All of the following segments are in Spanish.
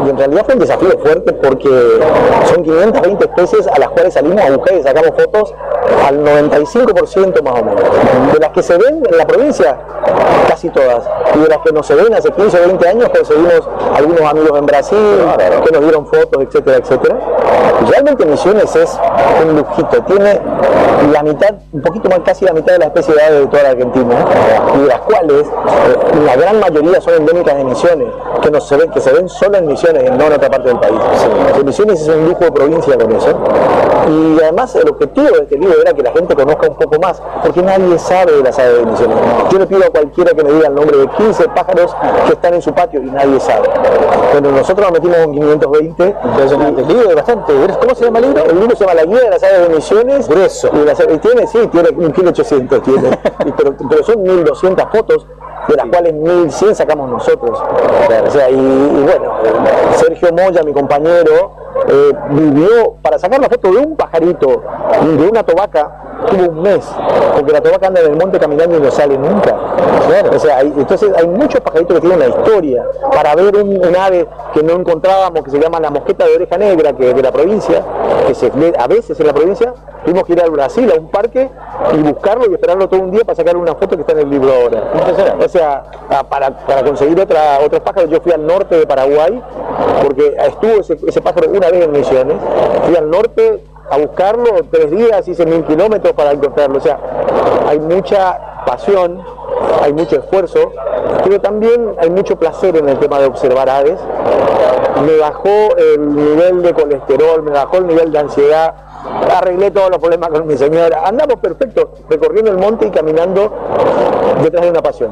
Y en realidad fue un desafío fuerte porque son 520 especies a las cuales salimos a buscar y sacamos fotos al 95% más o menos. De las que se ven en la provincia, casi todas. Y de las que no se ven hace 15 o 20 años, conseguimos algunos amigos en Brasil que nos dieron fotos, etcétera, etcétera. Y realmente Misiones es un lujito. Tiene la mitad, un poquito más, casi la mitad de las especies de toda la Argentina, y de las cuales la gran mayoría son endémicas de Misiones, que se ven solo en Misiones, no en otra parte del país. Sí. Misiones es un lujo de provincia con eso. Y además el objetivo de este libro era que la gente conozca un poco más, porque nadie sabe de las aves de Misiones. Yo le pido a cualquiera que me diga el nombre de 15 pájaros que están en su patio y nadie sabe. Bueno, nosotros nos metimos con 520. El libro es bastante grueso. ¿Cómo se llama el libro? El libro se llama La Guía de las Aves de Misiones. Grueso. Y tiene 1.800 tiene. pero son 1.200 fotos, de las cuales 1.100 sacamos nosotros. O sea, y bueno, Sergio Moya, mi compañero, vivió para sacar la foto de un pajarito y de una tobaca. Tuvo un mes, porque la tobaca anda en el monte caminando y no sale nunca. Claro. O sea, entonces hay muchos pajaritos que tienen una historia. Para ver un ave que no encontrábamos, que se llama la mosqueta de oreja negra, que es de la provincia, que se ve a veces en la provincia, tuvimos que ir al Brasil, a un parque, y buscarlo y esperarlo todo un día para sacarle una foto que está en el libro ahora. O sea, para conseguir otros pájaros, yo fui al norte de Paraguay, porque estuvo ese pájaro una vez en Misiones, fui al norte a buscarlo, 3 días, hice 1.000 kilómetros para encontrarlo. O sea, hay mucha pasión, hay mucho esfuerzo, pero también hay mucho placer en el tema de observar aves. Me bajó el nivel de colesterol, me bajó el nivel de ansiedad, arreglé todos los problemas con mi señora. Andamos perfecto, recorriendo el monte y caminando detrás de una pasión.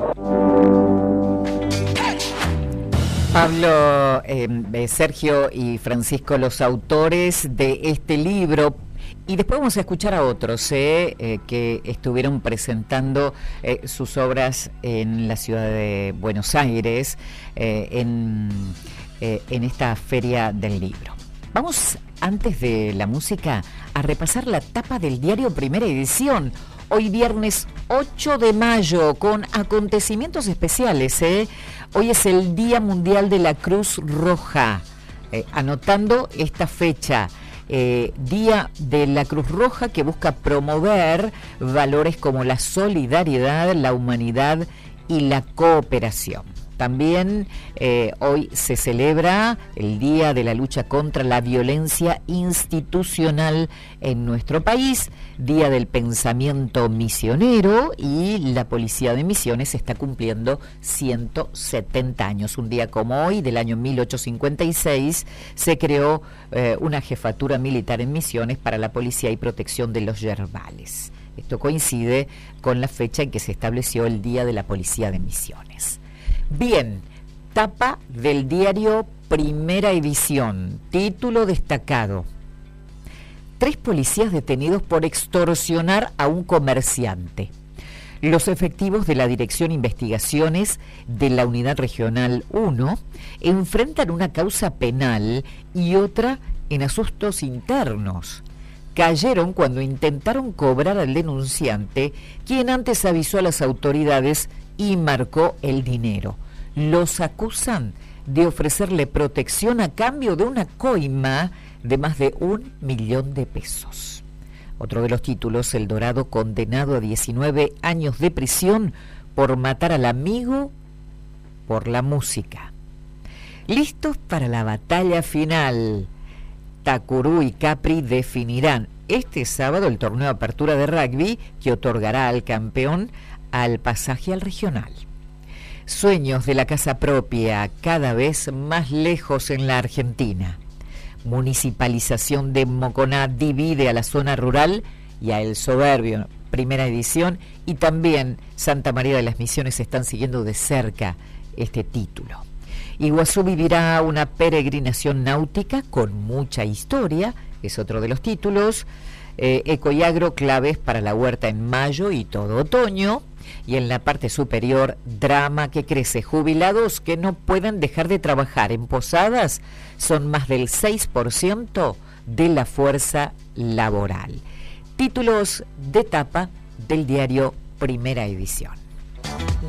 Pablo, Sergio y Francisco, los autores de este libro, y después vamos a escuchar a otros que estuvieron presentando sus obras en la ciudad de Buenos Aires, en esta feria del libro. Vamos, antes de la música, a repasar la tapa del diario Primera Edición. Hoy viernes 8 de mayo, con acontecimientos especiales. Hoy es el Día Mundial de la Cruz Roja. Anotando esta fecha, Día de la Cruz Roja, que busca promover valores como la solidaridad, la humanidad y la cooperación. También hoy se celebra el Día de la Lucha contra la Violencia Institucional en nuestro país, Día del Pensamiento Misionero, y la Policía de Misiones está cumpliendo 170 años. Un día como hoy, del año 1856, se creó una jefatura militar en Misiones para la policía y protección de los yerbales. Esto coincide con la fecha en que se estableció el Día de la Policía de Misiones. Bien, tapa del diario Primera Edición, título destacado: 3 policías detenidos por extorsionar a un comerciante. Los efectivos de la Dirección Investigaciones de la Unidad Regional 1 enfrentan una causa penal y otra en asuntos internos. Cayeron cuando intentaron cobrar al denunciante, quien antes avisó a las autoridades y marcó el dinero. Los acusan de ofrecerle protección a cambio de una coima de más de 1 millón de pesos. Otro de los títulos: El Dorado condenado a 19 años de prisión por matar al amigo por la música. Listos para la batalla final. Tacurú y Capri definirán este sábado el torneo de apertura de rugby, que otorgará al campeón al pasaje al regional. Sueños de la casa propia cada vez más lejos en la Argentina. Municipalización de Moconá divide a la zona rural y a El Soberbio, Primera Edición, y también Santa María de las Misiones están siguiendo de cerca este título. Iguazú vivirá una peregrinación náutica con mucha historia, es otro de los títulos. Eco y Agro, claves para la huerta en mayo y todo otoño. Y en la parte superior, drama que crece. Jubilados que no pueden dejar de trabajar en Posadas son más del 6% de la fuerza laboral. Títulos de tapa del diario Primera Edición.